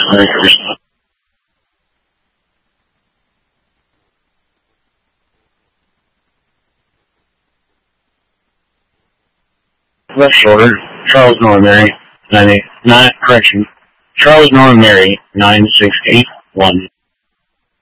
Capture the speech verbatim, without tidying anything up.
Hare Krishna. Left order, Charles Norman Mary, nine eight nine correction. Charles Norman Mary, nine six eight one.